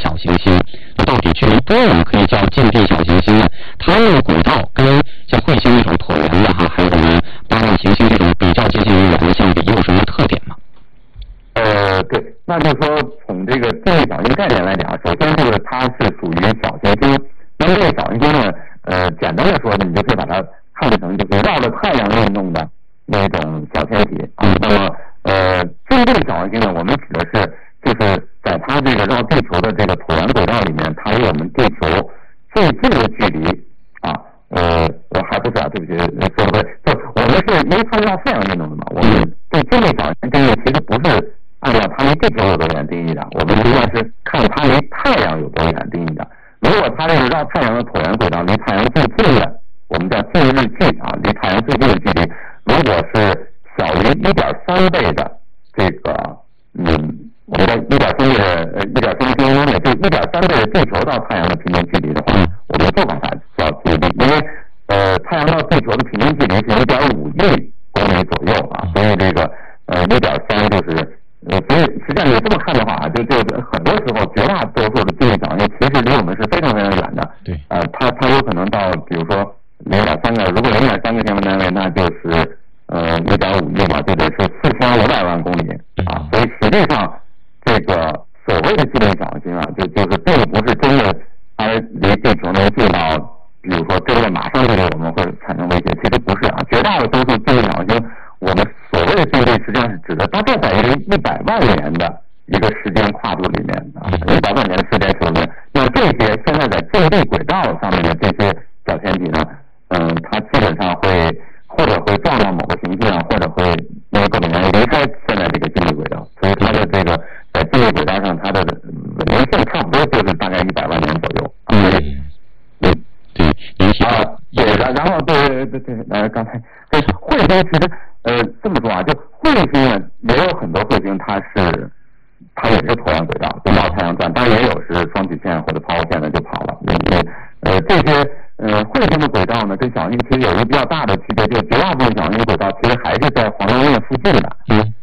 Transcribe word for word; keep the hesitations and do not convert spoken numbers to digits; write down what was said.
小行星。那到底距离多远可以叫近地小行星呢？它们的轨道跟像彗星那种椭圆的哈，还有我们八大行星这种比较接近于圆的相比，有什么特点吗？ 呃，对，那就是说从这个近地小行星概念来讲，首先这个它是属于小行星。那么这个小行星呢，呃，简单的说呢，你就可以把它看成就是绕着太阳运动的那种小天体啊。那么呃，近地小行星呢，我们指的是就是在它这个绕地球的这个椭圆轨道里面，它离我们地球最近的距离啊。呃，我还不是啊，对不起，说的对，就我们是因为它是绕太阳运动的嘛，我们对近地小行星定义其实不是按照它离地球有多远定义的，我们实际上是看它离太阳有多远定义的。如果它这个绕太阳的椭圆轨道离太阳最近的，我们叫近日距啊，离太阳最近的距离，如果是小于一点三倍的这个，嗯，我们的一点三倍的呃一点三平方公里，就一点三倍的地球到太阳的平均距离的话，我们就把它叫近地，因为呃太阳到地球的平均距离是一点五亿公里左右啊，所以这个呃一点三就是。呃，所以实际上你这么看的话，就就很多时候绝大多数的近地小行星其实离我们是非常非常远的。 对。 呃，它它有可能到，比如说零点三个，如果零点三个天文单位，那就是呃一点五亿嘛，就得是四千五百万公里啊。所以实际上这个所谓的近地小行星啊，就就是并不是真的它离地球能近到，比如说真的马上就对我们会产生威胁，其实不是啊。绝大多数近地小行星，我们所谓的近地实际上是指的大概在一个一百万年的一个时间跨度里面啊，一百万年的时间里面。那这些现在在近地轨道上面的这些小天体呢，嗯，它基本上会或者会撞到某个行星啊，或者会因为各种原因离开现在这个近地轨道，所以它的这个在近地轨道上它的稳定性差不多就是大概一百万年左右。 嗯，对对， 啊，对，然然后对对对，呃，刚才这彗星其实呃这么说啊，就彗星呢也有很多彗星它是它也是椭圆轨道，就绕太阳转，当然也有是双曲线或者抛物线的就跑了。因为呃这些呃彗星的轨道呢跟小行星其实有一个比较大的区别，就是绝大部分小行星轨道其实还是在黄道面附近的。嗯。